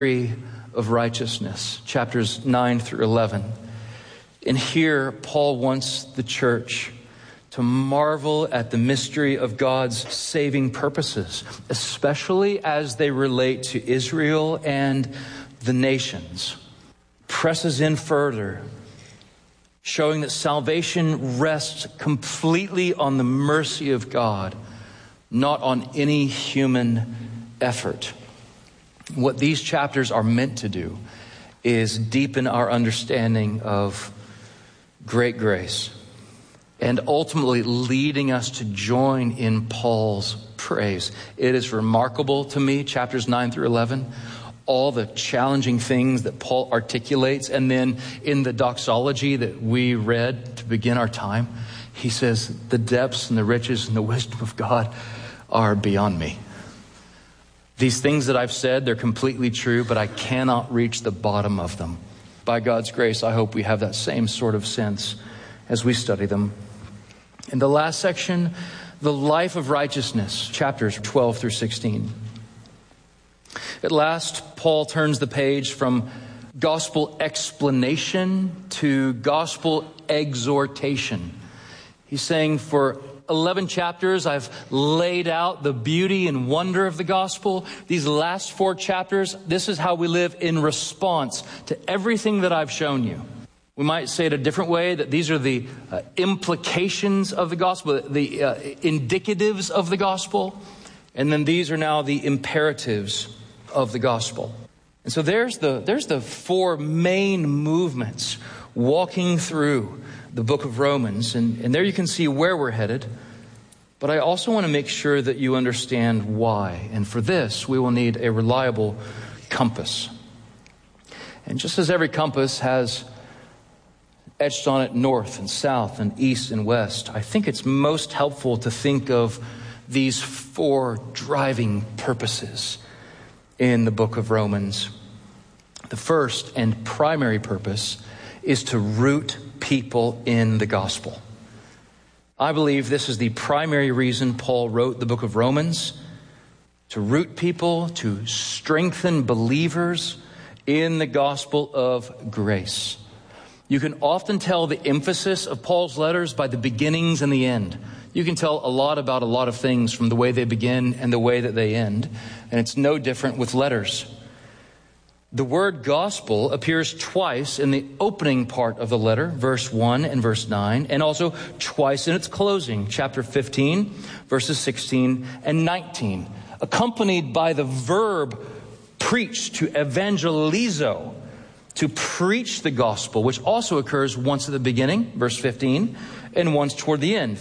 of righteousness, chapters 9 through 11. And here, Paul wants the church to marvel at the mystery of God's saving purposes, especially as they relate to Israel and the nations. Presses in further, showing that salvation rests completely on the mercy of God, not on any human effort. What these chapters are meant to do is deepen our understanding of great grace and ultimately leading us to join in Paul's praise. It is remarkable to me, chapters 9 through 11, all the challenging things that Paul articulates. And then in the doxology that we read to begin our time, he says, the depths and the riches and the wisdom of God are beyond me. These things that I've said, they're completely true, but I cannot reach the bottom of them. By God's grace, I hope we have that same sort of sense as we study them. In the last section, the life of righteousness, chapters 12 through 16. At last, Paul turns the page from gospel explanation to gospel exhortation. He's saying, for 11 chapters, I've laid out the beauty and wonder of the gospel. These last 4 chapters, this is how we live in response to everything that I've shown you. We might say it a different way, that these are the implications of the gospel, the indicatives of the gospel. And then these are now the imperatives of the gospel. And so there's the 4 main movements walking through the book of Romans. And there you can see where we're headed. But I also want to make sure that you understand why. And for this, we will need a reliable compass. And just as every compass has etched on it north and south and east and west, I think it's most helpful to think of these 4 driving purposes in the book of Romans. The first and primary purpose is to root people in the gospel. I believe this is the primary reason Paul wrote the book of Romans, to root people, to strengthen believers in the gospel of grace. You can often tell the emphasis of Paul's letters by the beginnings and the end. You can tell a lot about a lot of things from the way they begin and the way that they end. And it's no different with letters. The word gospel appears twice in the opening part of the letter, verse 1 and verse 9, and also twice in its closing, chapter 15, verses 16 and 19, accompanied by the verb preach, to evangelizo, to preach the gospel, which also occurs once at the beginning, verse 15, and once toward the end,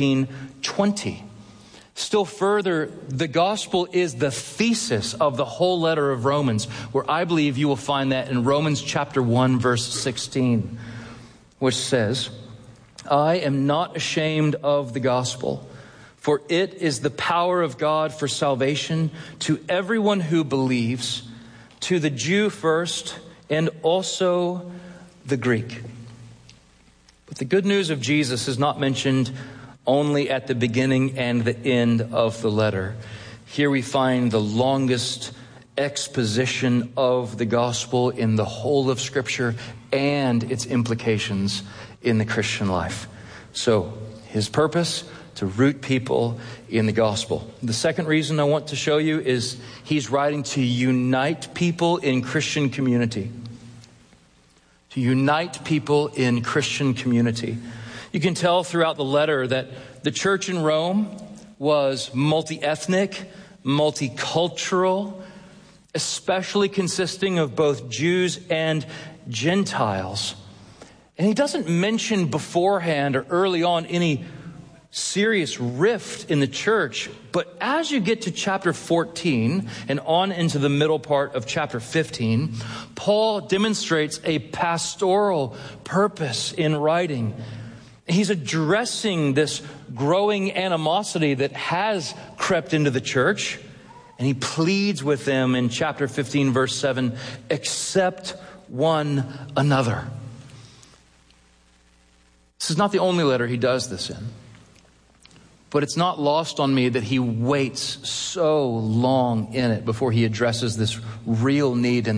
15:20. Still further, the gospel is the thesis of the whole letter of Romans, where I believe you will find that in Romans chapter 1, verse 16, which says, I am not ashamed of the gospel, for it is the power of God for salvation to everyone who believes, to the Jew first, and also the Greek. But the good news of Jesus is not mentioned only at the beginning and the end of the letter. Here we find the longest exposition of the gospel in the whole of Scripture and its implications in the Christian life. So, his purpose, to root people in the gospel. The second reason I want to show you is he's writing to unite people in Christian community. To unite people in Christian community. You can tell throughout the letter that the church in Rome was multi-ethnic, multicultural, especially consisting of both Jews and Gentiles. And he doesn't mention beforehand or early on any serious rift in the church. But as you get to chapter 14 and on into the middle part of chapter 15, Paul demonstrates a pastoral purpose in writing. He's addressing this growing animosity that has crept into the church. And he pleads with them in chapter 15, verse 7, accept one another. This is not the only letter he does this in. But it's not lost on me that he waits so long in it before he addresses this real need in